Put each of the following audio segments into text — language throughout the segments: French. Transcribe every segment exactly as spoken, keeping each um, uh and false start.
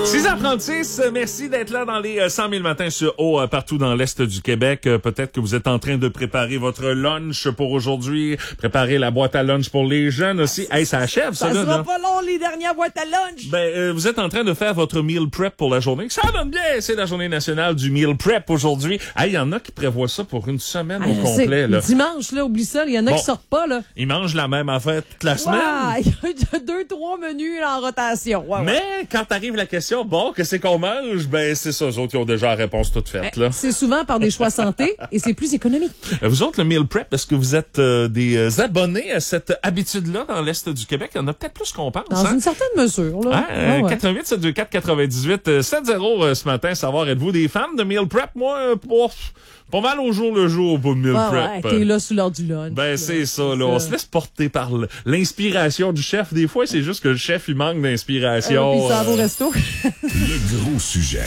six heures trente-six, merci d'être là dans les cent mille matins sur eau euh, partout dans l'Est du Québec. Euh, peut-être que vous êtes en train de préparer votre lunch pour aujourd'hui, préparer la boîte à lunch pour les jeunes aussi. Hey, ça achève, ça, ça là. Ça sera là. pas long, les dernières boîtes à lunch. Ben, euh, vous êtes en train de faire votre meal prep pour la journée. Ça donne bien, c'est la journée nationale du meal prep aujourd'hui. Hey, il y en a qui prévoient ça pour une semaine Ah, au complet, là. Dimanche, là, oublie ça, il y en a Bon. qui sortent pas, là. Ils mangent la même affaire toute la semaine. Ouais, il y a deux, trois menus en rotation. Ouais, Mais ouais. quand arrive la question, bon, qu'est-ce qu'on mange? Ben, c'est ça, eux autres qui ont déjà la réponse toute faite, là. C'est souvent par des choix santé et c'est plus économique. Vous autres, le meal prep, est-ce que vous êtes euh, des euh, abonnés à cette habitude-là dans l'Est du Québec? Il y en a peut-être plus qu'on pense. Dans hein? une certaine mesure, là. Hein? Ouais, ouais. quatre-vingt-huit sept deux quatre quatre-vingt-dix-huit euh, sept zéro euh, ce matin, savoir, êtes-vous des fans de meal prep? Moi, euh, pas, pas mal au jour le jour pour le meal Ouais, prep. ouais, t'es là sous l'heure du lunch. Ben, là. c'est ça, là. On se laisse porter par l- l'inspiration du chef. Des fois, c'est juste que le chef, il manque d'inspiration. Euh, puis ça va au euh, resto. Le gros sujet.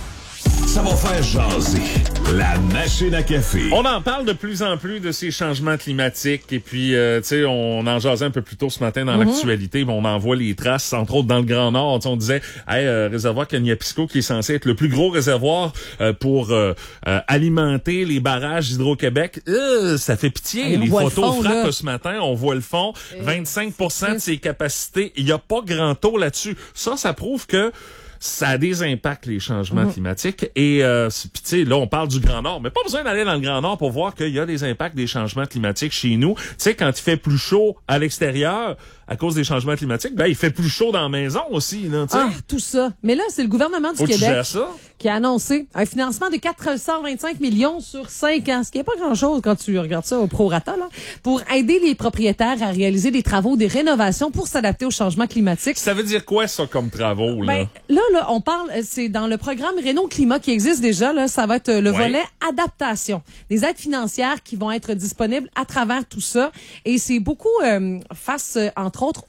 Ça va faire jaser. La machine à café. On en parle de plus en plus de ces changements climatiques et puis, euh, tu sais, on en jasait un peu plus tôt ce matin dans Mm-hmm. l'actualité, mais on en voit les traces, entre autres dans le Grand Nord. T'sais, on disait, hey, euh, réservoir Cagnapisco qui est censé être le plus gros réservoir euh, pour euh, euh, alimenter les barrages d'Hydro-Québec. Euh, ça fait pitié. Allez, on les voit le photos fond, frappent là. ce matin, on voit le fond. vingt-cinq pour cent de ses capacités. Il n'y a pas grand taux là-dessus. Ça, ça prouve que ça a des impacts, les changements Mm-hmm. climatiques. Et euh, puis tu sais, là, on parle du Grand Nord, mais pas besoin d'aller dans le Grand Nord pour voir qu'il y a des impacts des changements climatiques chez nous. Tu sais, quand il fait plus chaud à l'extérieur, à cause des changements climatiques, ben il fait plus chaud dans la maison aussi, là, tu sais. Ah, tout ça. Mais là, c'est le gouvernement du Faut que tu Québec gères ça. qui a annoncé un financement de quatre cent vingt-cinq millions sur cinq ans, ce qui n'est pas grand-chose quand tu regardes ça au prorata, là, pour aider les propriétaires à réaliser des travaux, des rénovations pour s'adapter au changement climatique. Ça veut dire quoi, ça, comme travaux, là? Ben, là, là, on parle, c'est dans le programme Réno Climat qui existe déjà, là, ça va être le Ouais. volet adaptation. Des aides financières qui vont être disponibles à travers tout ça. Et c'est beaucoup euh, face, euh, entre autres,